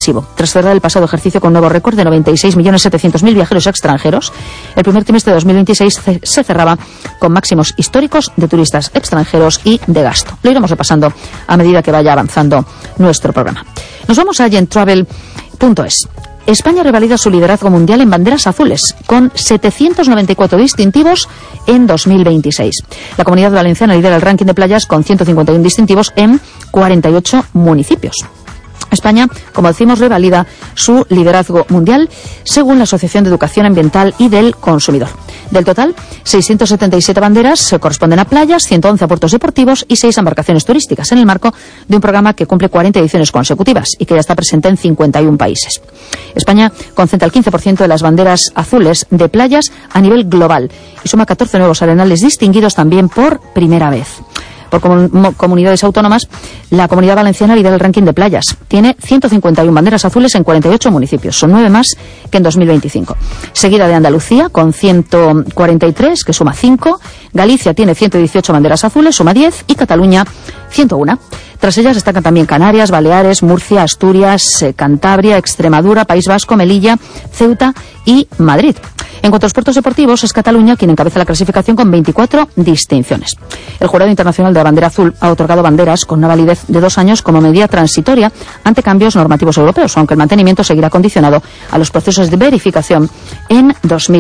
masivo. Tras cerrar el pasado ejercicio con un nuevo récord de 96.700.000 viajeros extranjeros, el primer trimestre de 2026 se cerraba con máximos históricos de turistas extranjeros y de gasto. Lo iremos repasando a medida que vaya avanzando nuestro programa. Nos vamos a agentravel.es. España revalida su liderazgo mundial en banderas azules, con 794 distintivos en 2026. La Comunidad Valenciana lidera el ranking de playas con 151 distintivos en 48 municipios. España, como decimos, revalida su liderazgo mundial según la Asociación de Educación Ambiental y del Consumidor. Del total, 677 banderas se corresponden a playas, 111 a puertos deportivos y 6 a embarcaciones turísticas, en el marco de un programa que cumple 40 ediciones consecutivas y que ya está presente en 51 países. España concentra el 15% de las banderas azules de playas a nivel global y suma 14 nuevos arenales distinguidos también por primera vez. Por comunidades autónomas, la Comunidad Valenciana lidera el ranking de playas. Tiene 151 banderas azules en 48 municipios. Son 9 más que en 2025. Seguida de Andalucía, con 143, que suma 5. Galicia tiene 118 banderas azules, suma 10. Y Cataluña, 101. Tras ellas destacan también Canarias, Baleares, Murcia, Asturias, Cantabria, Extremadura, País Vasco, Melilla, Ceuta y Madrid. En cuanto a los puertos deportivos, es Cataluña quien encabeza la clasificación con 24 distinciones. El Jurado Internacional de la Bandera Azul ha otorgado banderas con una validez de 2 años como medida transitoria ante cambios normativos europeos, aunque el mantenimiento seguirá condicionado a los procesos de verificación en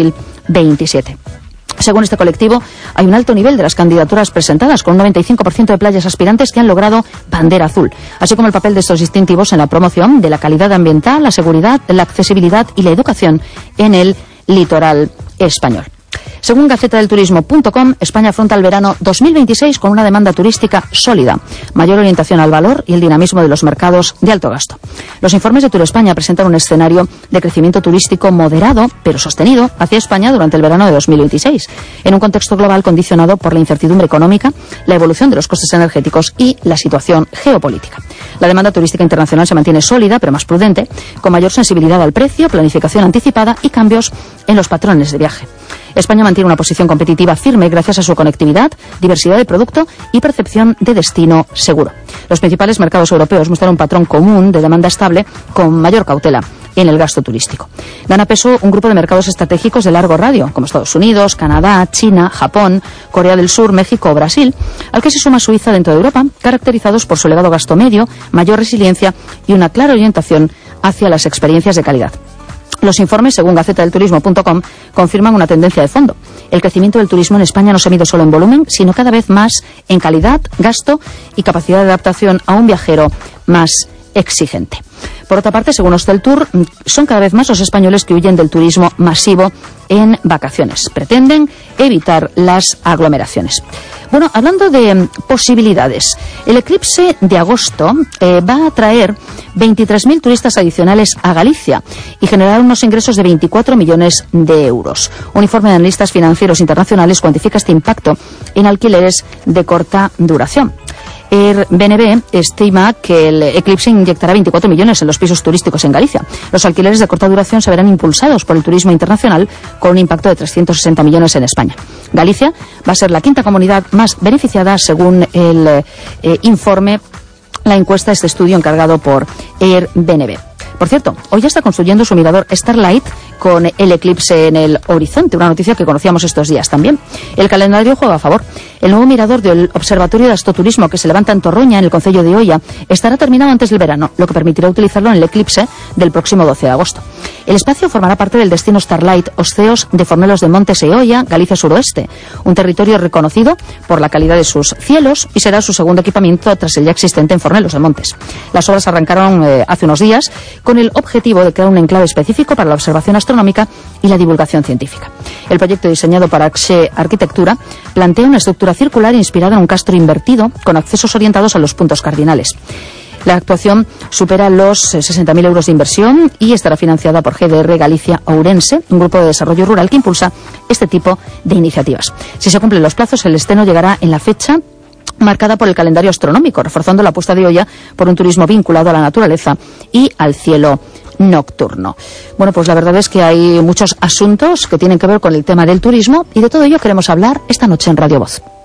2027. Según este colectivo, hay un alto nivel de las candidaturas presentadas, con un 95% de playas aspirantes que han logrado bandera azul, así como el papel de estos distintivos en la promoción de la calidad ambiental, la seguridad, la accesibilidad y la educación en el litoral español. Según gacetadelturismo.com, España afronta el verano 2026 con una demanda turística sólida, mayor orientación al valor y el dinamismo de los mercados de alto gasto. Los informes de Turespaña presentan un escenario de crecimiento turístico moderado, pero sostenido, hacia España durante el verano de 2026, en un contexto global condicionado por la incertidumbre económica, la evolución de los costes energéticos y la situación geopolítica. La demanda turística internacional se mantiene sólida, pero más prudente, con mayor sensibilidad al precio, planificación anticipada y cambios en los patrones de viaje. España mantiene una posición competitiva firme gracias a su conectividad, diversidad de producto y percepción de destino seguro. Los principales mercados europeos muestran un patrón común de demanda estable con mayor cautela en el gasto turístico. Gana peso un grupo de mercados estratégicos de largo radio, como Estados Unidos, Canadá, China, Japón, Corea del Sur, México o Brasil, al que se suma Suiza dentro de Europa, caracterizados por su elevado gasto medio, mayor resiliencia y una clara orientación hacia las experiencias de calidad. Los informes, según gacetadelturismo.com, confirman una tendencia de fondo. El crecimiento del turismo en España no se mide solo en volumen, sino cada vez más en calidad, gasto y capacidad de adaptación a un viajero más exigente. Por otra parte, según Hosteltour, son cada vez más los españoles que huyen del turismo masivo en vacaciones. Pretenden evitar las aglomeraciones. Bueno, hablando de posibilidades, el eclipse de agosto va a traer 23.000 turistas adicionales a Galicia y generar unos ingresos de 24 millones de euros. Un informe de analistas financieros internacionales cuantifica este impacto en alquileres de corta duración. Airbnb estima que el eclipse inyectará 24 millones en los pisos turísticos en Galicia. Los alquileres de corta duración se verán impulsados por el turismo internacional con un impacto de 360 millones en España. Galicia va a ser la quinta comunidad más beneficiada según el informe, la encuesta, este estudio encargado por Airbnb. Por cierto, hoy ya está construyendo su mirador Starlight con el eclipse en el horizonte, una noticia que conocíamos estos días también. El calendario juega a favor. El nuevo mirador del Observatorio de Astroturismo que se levanta en Torroña, en el concello de Oia, estará terminado antes del verano, lo que permitirá utilizarlo en el eclipse del próximo 12 de agosto. El espacio formará parte del destino Starlight Oceos de Fornelos de Montes e Oia, Galicia Suroeste, un territorio reconocido por la calidad de sus cielos y será su segundo equipamiento tras el ya existente en Fornelos de Montes. Las obras arrancaron hace unos días con el objetivo de crear un enclave específico para la observación astronómica y la divulgación científica. El proyecto, diseñado para Axe Arquitectura, plantea una estructura circular inspirada en un castro invertido con accesos orientados a los puntos cardinales. La actuación supera los 60.000 euros de inversión y estará financiada por GDR Galicia Ourense, un grupo de desarrollo rural que impulsa este tipo de iniciativas. Si se cumplen los plazos, el estreno llegará en la fecha marcada por el calendario astronómico, reforzando la apuesta de Oia por un turismo vinculado a la naturaleza y al cielo nocturno. Bueno, pues la verdad es que hay muchos asuntos que tienen que ver con el tema del turismo y de todo ello queremos hablar esta noche en Radio Voz.